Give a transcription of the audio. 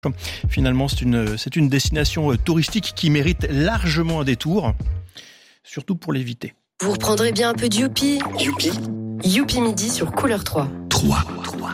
Finalement, c'est une destination touristique qui mérite largement un détour, surtout pour l'éviter. Vous reprendrez bien un peu de Youpi. Youpi. Youpi Midi sur Couleur 3.